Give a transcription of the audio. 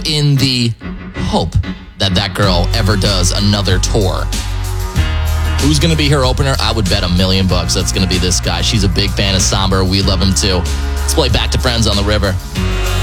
in the hope that girl ever does another tour. Who's going to be her opener? I would bet $1 million that's going to be this guy. She's a big fan of Somber. We love him too. Let's play Back to Friends on the River.